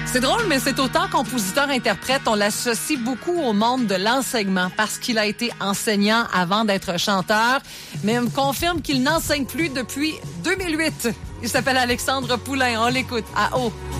C'est drôle, mais cet auteur, compositeur, interprète, on l'associe beaucoup au monde de l'enseignement parce qu'il a été enseignant avant d'être chanteur, mais on me confirme qu'il n'enseigne plus depuis 2008. Il s'appelle Alexandre Poulain. On l'écoute à O.